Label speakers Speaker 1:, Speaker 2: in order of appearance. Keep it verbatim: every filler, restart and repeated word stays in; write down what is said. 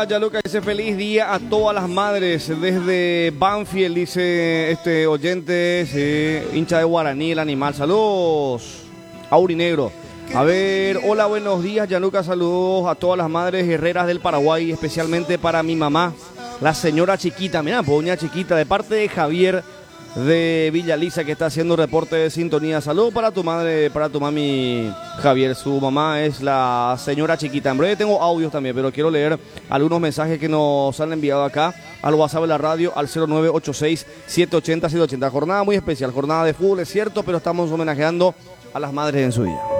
Speaker 1: Hola, Yaluca, dice feliz día a todas las madres desde Banfield, dice este oyente, sí, hincha de Guaraní, el animal. Saludos, Aurinegro. A ver, hola, buenos días, Yaluca, saludos a todas las madres guerreras del Paraguay, especialmente para mi mamá, la señora Chiquita, mira, doña Chiquita, de parte de Javier de Villa Lisa, que está haciendo reporte de sintonía. Saludos para tu madre, para tu mami, Javier. Su mamá es la señora Chiquita. En breve tengo audios también, pero quiero leer algunos mensajes que nos han enviado acá al WhatsApp de la radio al cero nueve ocho seis, siete ocho cero, siete ocho cero. Jornada muy especial, jornada de fútbol, es cierto, pero estamos homenajeando a las madres en su día.